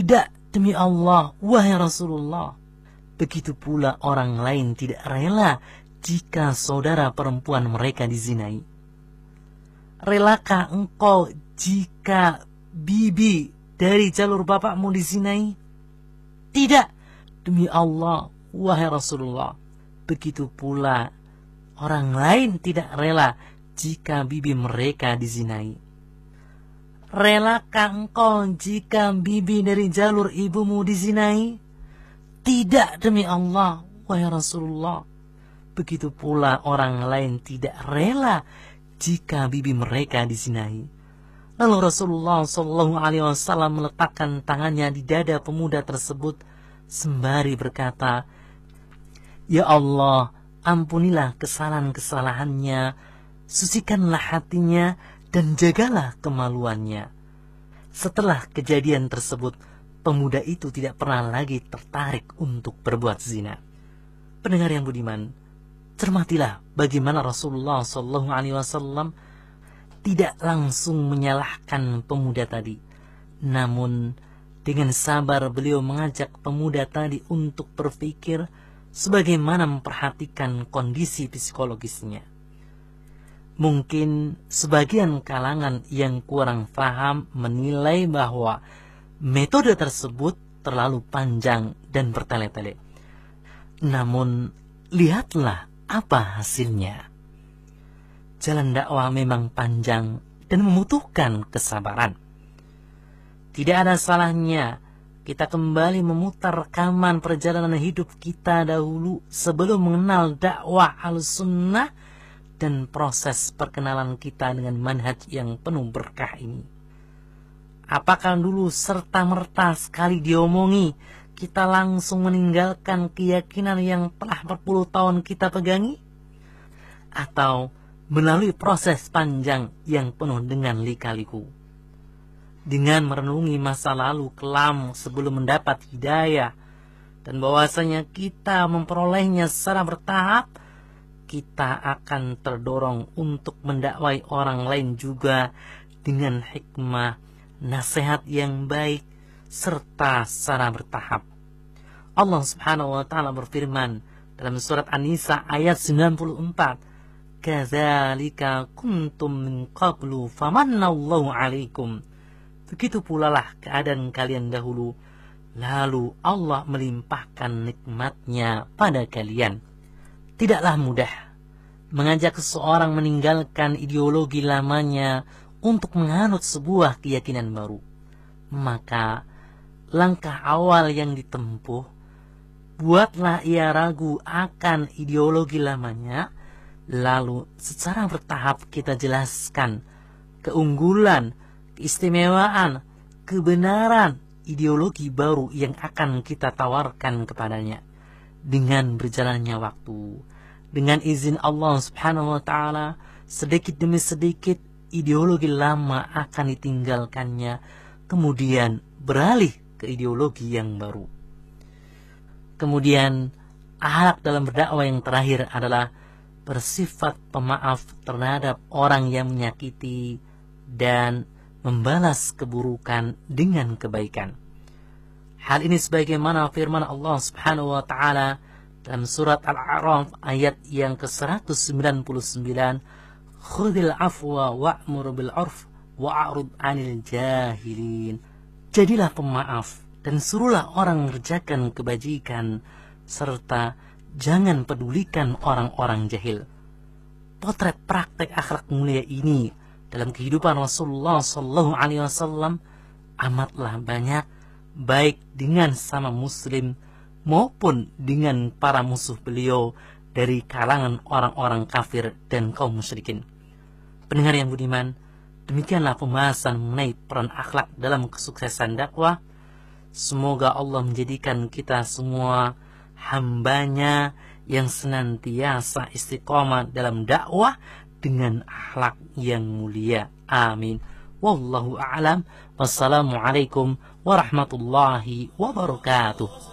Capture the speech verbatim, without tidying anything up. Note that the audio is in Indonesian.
Tidak, demi Allah, wahai Rasulullah. Begitu pula orang lain tidak rela jika saudara perempuan mereka dizinai. Relakah engkau jika bibi dari jalur bapakmu dizinai? Tidak, demi Allah, wahai Rasulullah. Begitu pula orang lain tidak rela jika bibi mereka dizinai. Relakah engkau jika bibi dari jalur ibumu dizinai? Tidak, demi Allah, wahai Rasulullah. Begitu pula orang lain tidak rela jika bibi mereka dizinai. Lalu Rasulullah shallallahu alaihi wasallam meletakkan tangannya di dada pemuda tersebut sembari berkata, "Ya Allah, ampunilah kesalahan-kesalahannya, sucikanlah hatinya, dan jagalah kemaluannya." Setelah kejadian tersebut, pemuda itu tidak pernah lagi tertarik untuk berbuat zina. Pendengar yang budiman, cermatilah bagaimana Rasulullah shallallahu alaihi wasallam tidak langsung menyalahkan pemuda tadi. Namun dengan sabar beliau mengajak pemuda tadi untuk berpikir sebagaimana memperhatikan kondisi psikologisnya. Mungkin sebagian kalangan yang kurang paham menilai bahwa metode tersebut terlalu panjang dan bertele-tele. Namun lihatlah apa hasilnya. Jalan dakwah memang panjang dan membutuhkan kesabaran. Tidak ada salahnya kita kembali memutar rekaman perjalanan hidup kita dahulu sebelum mengenal dakwah Ahlussunnah dan proses perkenalan kita dengan manhaj yang penuh berkah ini. Apakah dulu serta-merta sekali diomongi kita langsung meninggalkan keyakinan yang telah berpuluh tahun kita pegangi? Atau melalui proses panjang yang penuh dengan lika-liku? Dengan merenungi masa lalu kelam sebelum mendapat hidayah, dan bahwasanya kita memperolehnya secara bertahap, kita akan terdorong untuk mendakwai orang lain juga dengan hikmah, nasihat yang baik, serta secara bertahap. Allah subhanahu wa ta'ala berfirman dalam surat An-Nisa ayat sembilan puluh empat, "Kadzalika kuntum min qablu famannallahu 'alaikum." Begitu pula lah keadaan kalian dahulu, lalu Allah melimpahkan nikmatnya pada kalian. Tidaklah mudah mengajak seseorang meninggalkan ideologi lamanya untuk menganut sebuah keyakinan baru. Maka langkah awal yang ditempuh, buatlah ia ragu akan ideologi lamanya, lalu secara bertahap kita jelaskan keunggulan, keistimewaan, kebenaran ideologi baru yang akan kita tawarkan kepadanya. Dengan berjalannya waktu, dengan izin Allah subhanahu wa ta'ala, sedikit demi sedikit ideologi lama akan ditinggalkannya, kemudian beralih ke ideologi yang baru. Kemudian akhlak dalam berdakwah yang terakhir adalah bersifat pemaaf terhadap orang yang menyakiti dan membalas keburukan dengan kebaikan. Hal ini sebagaimana firman Allah subhanahu wa ta'ala dalam surat Al-A'raf ayat yang ke seratus sembilan puluh sembilan, "Khudil afwa wa'mur bil 'urf wa'rid 'anil jahilin." Jadilah pemaaf dan suruhlah orang mengerjakan kebajikan, serta jangan pedulikan orang-orang jahil. Potret praktek akhlak mulia ini dalam kehidupan Rasulullah Sallallahu Alaihi Wasallam amatlah banyak, baik dengan sama muslim maupun dengan para musuh beliau dari kalangan orang-orang kafir dan kaum musyrikin. Pendengar yang budiman, demikianlah pembahasan mengenai peran akhlak dalam kesuksesan dakwah. Semoga Allah menjadikan kita semua hambanya yang senantiasa istiqomah dalam dakwah dengan akhlak yang mulia. Amin. Wallahu a'lam. Wassalamualaikum warahmatullahi wabarakatuh.